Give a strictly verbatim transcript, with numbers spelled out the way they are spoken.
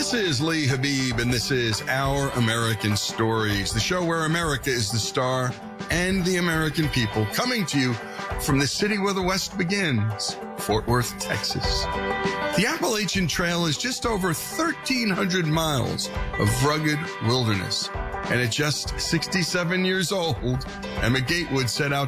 This is Lee Habib, and this is Our American Stories, the show where America is the star and the American people, coming to you from the city where the West begins, Fort Worth, Texas. The Appalachian Trail is just over thirteen hundred miles of rugged wilderness. And at just sixty-seven years old, Emma Gatewood set out